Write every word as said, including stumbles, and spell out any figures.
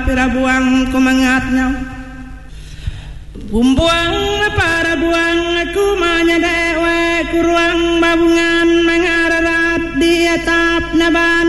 pira buang kumangatnya bumbuang para buang aku manyadewe kuruang babungan mengararat di atap naban